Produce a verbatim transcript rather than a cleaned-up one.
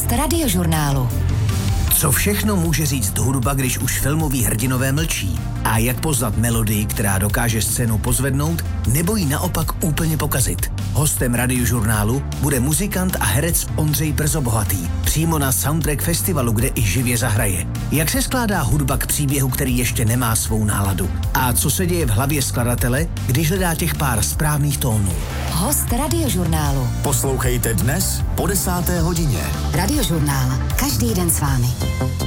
Host Radiožurnálu. Co všechno může říct hudba, když už filmoví hrdinové mlčí? A jak poznat melodii, která dokáže scénu pozvednout, nebo ji naopak úplně pokazit? Hostem Radiožurnálu bude muzikant a herec Ondřej Brzobohatý. Přímo na soundtrack festivalu, kde i živě zahraje. Jak se skládá hudba k příběhu, který ještě nemá svou náladu? A co se děje v hlavě skladatele, když hledá těch pár správných tónů? Host Radiožurnálu. Poslouchejte dnes po desáté hodině. Radiožurnál. Každý den s vámi.